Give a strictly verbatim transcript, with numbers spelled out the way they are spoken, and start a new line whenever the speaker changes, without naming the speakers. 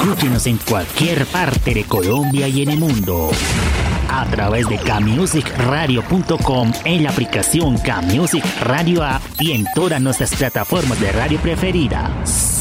Escúchenos en cualquier parte de Colombia y en el mundo a través de camusic radio punto com, en la aplicación Camusic Radio App y en todas nuestras plataformas de radio preferidas.